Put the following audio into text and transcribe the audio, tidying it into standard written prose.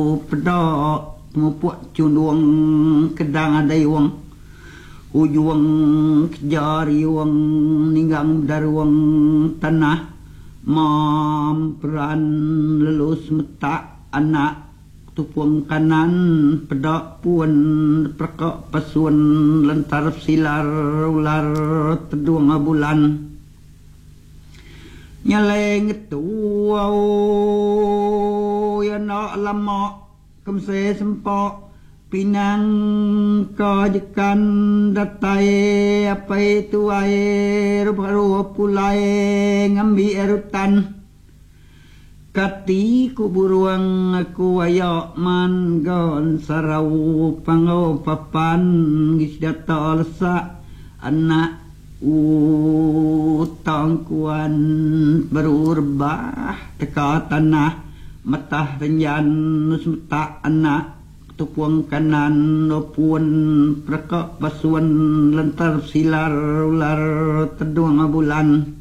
pedok mupuk cundung kedang ada wong ujung kejari wong ninggang dari wong tanah mamperan lelus metak anak tupung kanan pedok pun perkok pasuan lentar silar ular teduang bulan nyaleng itu ya nak lama kemse sempok pinang kajikan datai apa itu air baru pulai ngambil erutan katiku buruang aku ayok man sarau pangau papan gis data lesak anak utang kuan berurbah teka tanah matah renyan nusmeta anak tupuang kanan pun perkak pasuan lentar silar ular teduang bulan